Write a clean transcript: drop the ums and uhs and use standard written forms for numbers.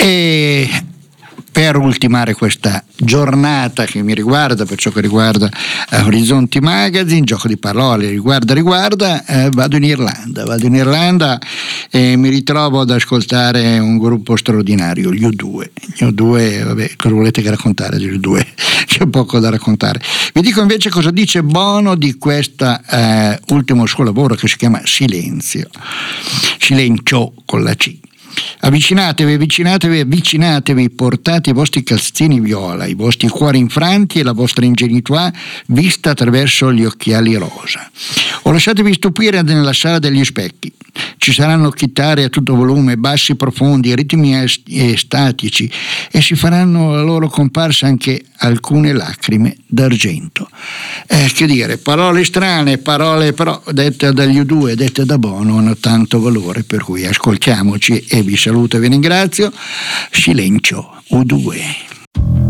E per ultimare questa giornata che mi riguarda, per ciò che riguarda Orizzonti Magazine, gioco di parole, riguarda, vado in Irlanda e mi ritrovo ad ascoltare un gruppo straordinario, gli U2. Vabbè, cosa volete che raccontare degli U2? C'è poco da raccontare. Vi dico invece cosa dice Bono di questa ultimo suo lavoro che si chiama Silenzio con la C. Avvicinatevi, portate i vostri calzini viola, i vostri cuori infranti e la vostra ingenuità vista attraverso gli occhiali rosa. O lasciatevi stupire nella sala degli specchi. Ci saranno chitarre a tutto volume, bassi profondi, ritmi estatici e si faranno la loro comparsa anche alcune lacrime d'argento. Che dire, parole strane, parole però dette dagli U2, dette da Bono, hanno tanto valore, per cui ascoltiamoci e vi saluto e vi ringrazio. Silenzio, U2.